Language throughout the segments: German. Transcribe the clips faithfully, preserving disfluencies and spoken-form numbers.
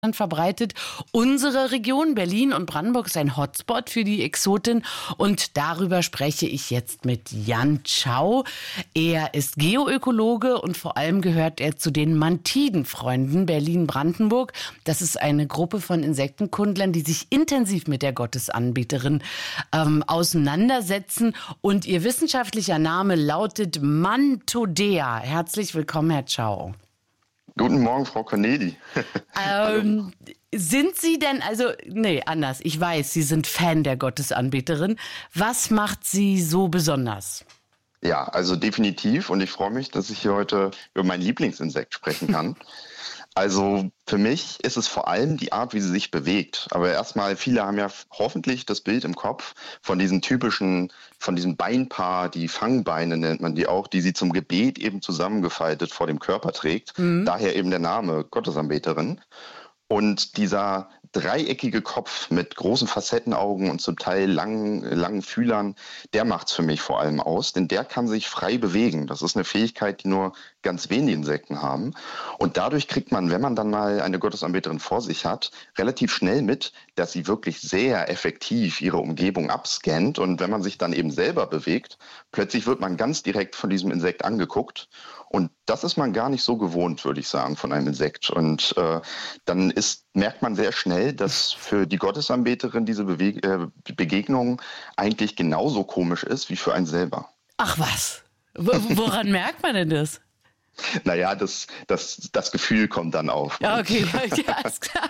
verbreitet. Unsere Region Berlin und Brandenburg ist ein Hotspot für die Exotin und darüber spreche ich jetzt mit Jan Tschau. Er ist Geoökologe und vor allem gehört er zu den Mantidenfreunden Berlin-Brandenburg. Das ist eine Gruppe von Insektenkundlern, die sich intensiv mit der Gottesanbeterin ähm, auseinandersetzen und ihr wissenschaftlicher Name lautet Mantodea. Herzlich willkommen, Herr Tschau. Guten Morgen, Frau Corneli. ähm, sind Sie denn, also, nee, anders. Ich weiß, Sie sind Fan der Gottesanbeterin. Was macht Sie so besonders? Ja, also definitiv. Und ich freue mich, dass ich hier heute über mein Lieblingsinsekt sprechen kann. Also für mich ist es vor allem die Art, wie sie sich bewegt. Aber erstmal, viele haben ja hoffentlich das Bild im Kopf von diesen typischen, von diesem Beinpaar, die Fangbeine nennt man die auch, die sie zum Gebet eben zusammengefaltet vor dem Körper trägt. Mhm. Daher eben der Name Gottesanbeterin. Und dieser dreieckige Kopf mit großen Facettenaugen und zum Teil langen, langen Fühlern, der macht's für mich vor allem aus, denn der kann sich frei bewegen. Das ist eine Fähigkeit, die nur ganz wenige Insekten haben. Und dadurch kriegt man, wenn man dann mal eine Gottesanbeterin vor sich hat, relativ schnell mit, dass sie wirklich sehr effektiv ihre Umgebung abscannt. Und wenn man sich dann eben selber bewegt, plötzlich wird man ganz direkt von diesem Insekt angeguckt. Und das ist man gar nicht so gewohnt, würde ich sagen, von einem Insekt. Und äh, dann ist, merkt man sehr schnell, dass für die Gottesanbeterin diese Bewe- äh, Begegnung eigentlich genauso komisch ist wie für einen selber. Ach was? W- woran merkt man denn das? Naja, das, das, das Gefühl kommt dann auf. Ja, okay, ja, ist klar.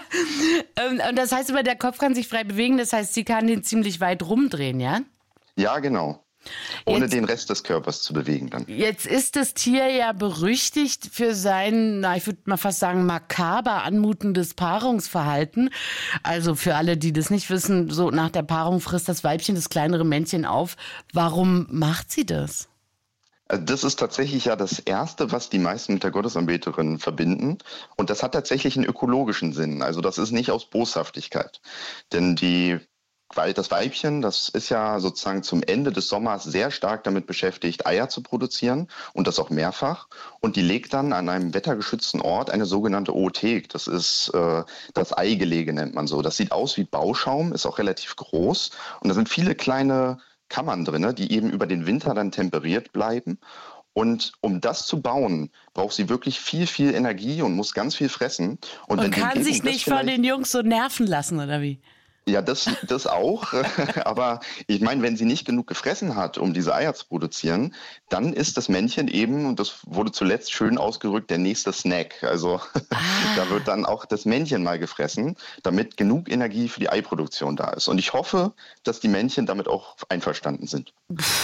Und das heißt aber, der Kopf kann sich frei bewegen, das heißt, sie kann den ziemlich weit rumdrehen, ja? Ja, genau. Ohne jetzt, den Rest des Körpers zu bewegen dann. Jetzt ist das Tier ja berüchtigt für sein, na, ich würde mal fast sagen, makaber anmutendes Paarungsverhalten. Also für alle, die das nicht wissen, so nach der Paarung frisst das Weibchen das kleinere Männchen auf. Warum macht sie das? Also das ist tatsächlich ja das Erste, was die meisten mit der Gottesanbeterin verbinden. Und das hat tatsächlich einen ökologischen Sinn. Also das ist nicht aus Boshaftigkeit. Denn die Weil das Weibchen, das ist ja sozusagen zum Ende des Sommers sehr stark damit beschäftigt, Eier zu produzieren und das auch mehrfach. Und die legt dann an einem wettergeschützten Ort eine sogenannte Oothek. Das ist äh, das Eigelege, nennt man so. Das sieht aus wie Bauschaum, ist auch relativ groß. Und da sind viele kleine Kammern drin, die eben über den Winter dann temperiert bleiben. Und um das zu bauen, braucht sie wirklich viel, viel Energie und muss ganz viel fressen. Und, und wenn kann sich nicht von den Jungs so nerven lassen, oder wie? Ja, das, das auch. Aber ich meine, wenn sie nicht genug gefressen hat, um diese Eier zu produzieren, dann ist das Männchen eben, und das wurde zuletzt schön ausgerückt, der nächste Snack. Also ah. da wird dann auch das Männchen mal gefressen, damit genug Energie für die Eiproduktion da ist. Und ich hoffe, dass die Männchen damit auch einverstanden sind.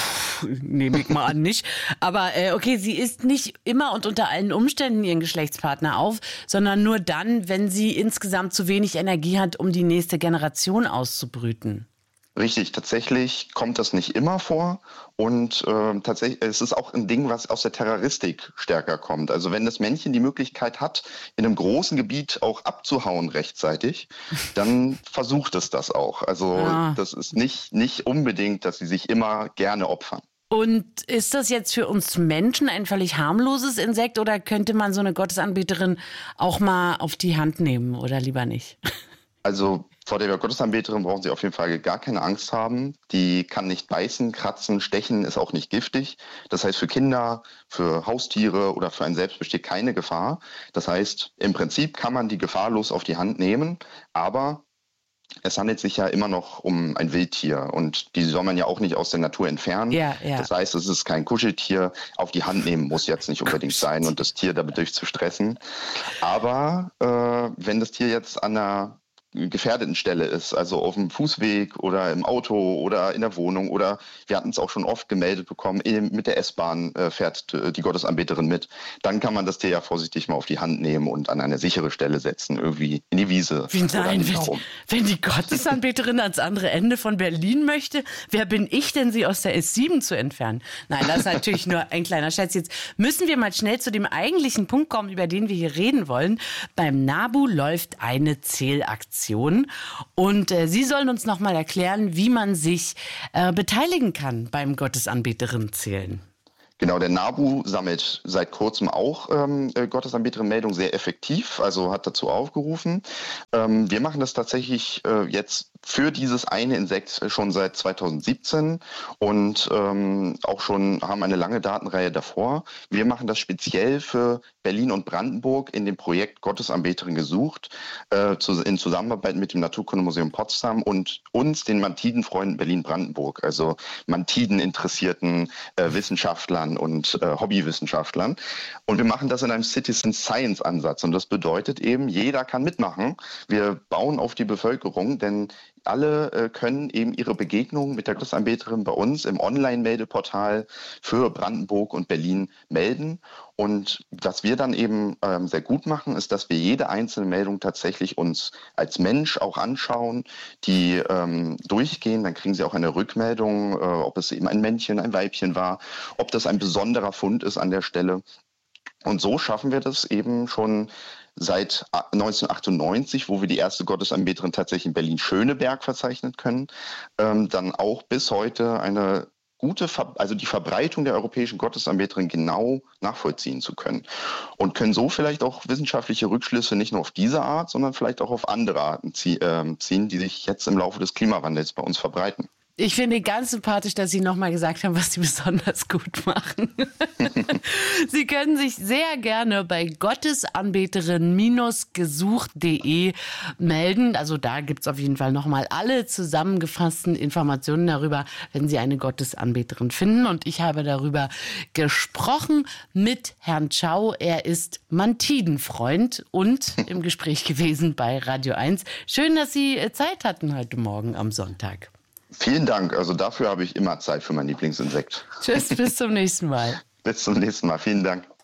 Nehme ich mal an, nicht. Aber äh, okay, sie isst nicht immer und unter allen Umständen ihren Geschlechtspartner auf, sondern nur dann, wenn sie insgesamt zu wenig Energie hat, um die nächste Generation auszubrüten. Richtig, tatsächlich kommt das nicht immer vor und äh, tatsächlich es ist auch ein Ding, was aus der Terroristik stärker kommt. Also wenn das Männchen die Möglichkeit hat, in einem großen Gebiet auch abzuhauen rechtzeitig, dann versucht es das auch. Also ah. das ist nicht, nicht unbedingt, dass sie sich immer gerne opfern. Und ist das jetzt für uns Menschen ein völlig harmloses Insekt oder könnte man so eine Gottesanbeterin auch mal auf die Hand nehmen oder lieber nicht? Also vor der Gottesanbeterin brauchen Sie auf jeden Fall gar keine Angst haben. Die kann nicht beißen, kratzen, stechen, ist auch nicht giftig. Das heißt, für Kinder, für Haustiere oder für einen selbst besteht keine Gefahr. Das heißt, im Prinzip kann man die gefahrlos auf die Hand nehmen, aber es handelt sich ja immer noch um ein Wildtier und die soll man ja auch nicht aus der Natur entfernen. Ja, ja. Das heißt, es ist kein Kuscheltier. Auf die Hand nehmen muss jetzt nicht unbedingt sein und das Tier dadurch zu stressen. Aber äh, wenn das Tier jetzt an einer gefährdeten Stelle ist, also auf dem Fußweg oder im Auto oder in der Wohnung oder wir hatten es auch schon oft gemeldet bekommen, mit der S-Bahn äh, fährt die Gottesanbeterin mit, dann kann man das Tier ja vorsichtig mal auf die Hand nehmen und an eine sichere Stelle setzen, irgendwie in die Wiese. Wie nein, wenn, wenn die Gottesanbeterin ans andere Ende von Berlin möchte, wer bin ich denn, sie aus der S sieben zu entfernen? Nein, das ist natürlich nur ein kleiner Scherz. Jetzt müssen wir mal schnell zu dem eigentlichen Punkt kommen, über den wir hier reden wollen. Beim NABU läuft eine Zählaktion. Und äh, Sie sollen uns noch mal erklären, wie man sich äh, beteiligen kann beim Gottesanbeterin-Zählen. Genau, der NABU sammelt seit kurzem auch ähm, Gottesanbeterinnen-Meldungen sehr effektiv, also hat dazu aufgerufen. Ähm, wir machen das tatsächlich äh, jetzt für dieses eine Insekt schon seit zweitausendsiebzehn und ähm, auch schon haben eine lange Datenreihe davor. Wir machen das speziell für Berlin und Brandenburg in dem Projekt Gottesanbeterin gesucht, äh, zu, in Zusammenarbeit mit dem Naturkundemuseum Potsdam und uns, den Mantidenfreunden Berlin-Brandenburg, also Mantiden-interessierten äh, Wissenschaftlern und äh, Hobbywissenschaftlern. Und wir machen das in einem Citizen Science Ansatz. Und das bedeutet eben, jeder kann mitmachen. Wir bauen auf die Bevölkerung, denn alle äh, können eben ihre Begegnungen mit der Gottesanbeterin bei uns im Online-Meldeportal für Brandenburg und Berlin melden. Und was wir dann eben ähm, sehr gut machen, ist, dass wir jede einzelne Meldung tatsächlich uns als Mensch auch anschauen, die ähm, durchgehen. Dann kriegen Sie auch eine Rückmeldung, äh, ob es eben ein Männchen, ein Weibchen war, ob das ein besonderer Fund ist an der Stelle. Und so schaffen wir das eben schon seit neunzehnhundertachtundneunzig, wo wir die erste Gottesanbeterin tatsächlich in Berlin-Schöneberg verzeichnen können, ähm, dann auch bis heute eine gute, Ver- also die Verbreitung der europäischen Gottesanbeterin genau nachvollziehen zu können. Und können so vielleicht auch wissenschaftliche Rückschlüsse nicht nur auf diese Art, sondern vielleicht auch auf andere Arten zie- äh, ziehen, die sich jetzt im Laufe des Klimawandels bei uns verbreiten. Ich finde ganz sympathisch, dass Sie nochmal gesagt haben, was Sie besonders gut machen. Sie können sich sehr gerne bei gottesanbeterin gesucht punkt de melden. Also da gibt es auf jeden Fall nochmal alle zusammengefassten Informationen darüber, wenn Sie eine Gottesanbeterin finden. Und ich habe darüber gesprochen mit Herrn Tschau. Er ist Mantidenfreund und im Gespräch gewesen bei Radio eins. Schön, dass Sie Zeit hatten heute Morgen am Sonntag. Vielen Dank. Also dafür habe ich immer Zeit für mein Lieblingsinsekt. Tschüss, bis zum nächsten Mal. Bis zum nächsten Mal. Vielen Dank.